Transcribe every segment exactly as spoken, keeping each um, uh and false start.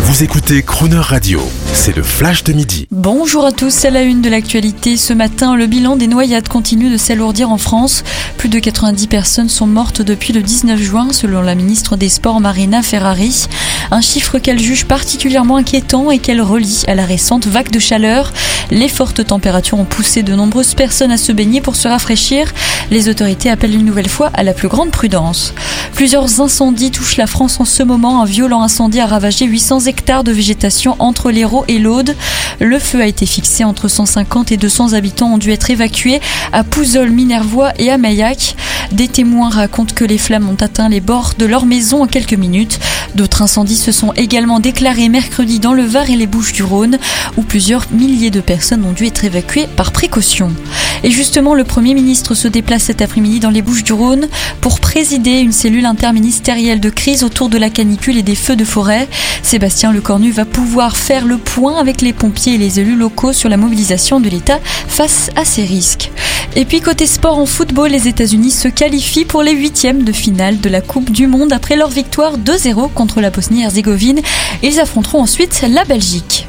Vous écoutez Crooner Radio, c'est le flash de midi. Bonjour à tous, c'est la une de l'actualité. Ce matin, le bilan des noyades continue de s'alourdir en France. Plus de quatre-vingt-dix personnes sont mortes depuis le dix-neuf juin, selon la ministre des Sports Marina Ferrari. Un chiffre qu'elle juge particulièrement inquiétant et qu'elle relie à la récente vague de chaleur. Les fortes températures ont poussé de nombreuses personnes à se baigner pour se rafraîchir. Les autorités appellent une nouvelle fois à la plus grande prudence. Plusieurs incendies touchent la France en ce moment. Un violent incendie a ravagé huit cents hectares de végétation entre l'Hérault et l'Aude. Le feu a été fixé entre cent cinquante et deux cents habitants ont dû être évacués à Pouzol, Minervois et à Maillac. Des témoins racontent que les flammes ont atteint les bords de leur maison en quelques minutes. D'autres incendies se sont également déclarés mercredi dans le Var et les Bouches-du-Rhône, où plusieurs milliers de personnes ont dû être évacuées par précaution. Et justement, le Premier ministre se déplace cet après-midi dans les Bouches-du-Rhône pour présider une cellule interministérielle de crise autour de la canicule et des feux de forêt. Sébastien Lecornu va pouvoir faire le point avec les pompiers et les élus locaux sur la mobilisation de l'État face à ces risques. Et puis côté sport en football, les États-Unis se qualifient pour les huitièmes de finale de la Coupe du Monde après leur victoire deux zéro contre la Bosnie-Herzégovine. Ils affronteront ensuite la Belgique.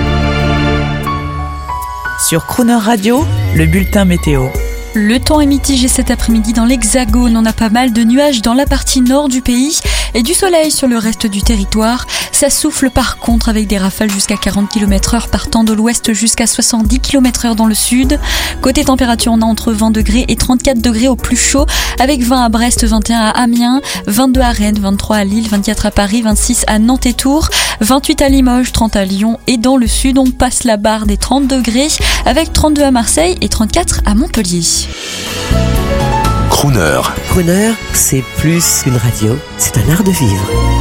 Sur Crooner Radio, le bulletin météo. Le temps est mitigé cet après-midi dans l'Hexagone. On a pas mal de nuages dans la partie nord du pays et du soleil sur le reste du territoire. Ça souffle par contre avec des rafales jusqu'à quarante kilomètres heure partant de l'ouest jusqu'à soixante-dix kilomètres heure dans le sud. Côté température, on a entre vingt degrés et trente-quatre degrés au plus chaud avec vingt à Brest, vingt et un à Amiens, vingt-deux à Rennes, vingt-trois à Lille, vingt-quatre à Paris, vingt-six à Nantes et Tours, vingt-huit à Limoges, trente à Lyon et dans le sud, on passe la barre des trente degrés avec trente-deux à Marseille et trente-quatre à Montpellier. Crooner. Crooner, c'est plus qu'une radio, c'est un art de vivre.